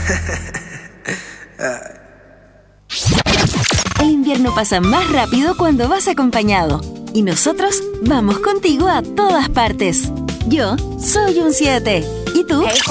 El invierno pasa más rápido cuando vas acompañado. Y nosotros vamos contigo a todas partes. Yo soy un 7. ¿Y tú? Hey,